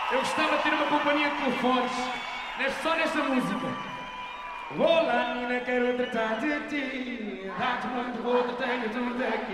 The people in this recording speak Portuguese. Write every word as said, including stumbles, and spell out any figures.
Eu gostava de ter uma companhia de telefones, neste, só nesta música. Olá, menina, quero tratar de ti. Dá-te muito, vou, tenho tudo aqui.